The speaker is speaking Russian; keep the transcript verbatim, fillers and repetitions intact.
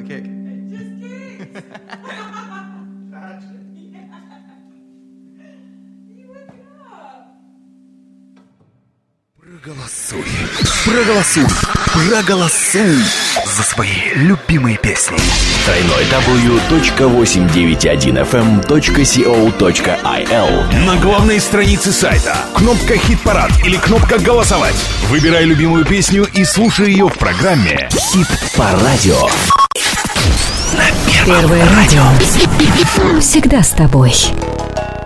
the cake. Just cakes. Gotcha. Yeah. You wake it up. Проголосуй, проголосуй, проголосуй за свои любимые песни. дабл ю дабл ю дабл ю точка восемьсот девяносто один эф эм точка си о точка ай эл. На главной странице сайта кнопка «Хит-парад» или кнопка «Голосовать». Выбирай любимую песню и слушай ее в программе «Хит по радио». На Первом Первое радио. Всегда с тобой.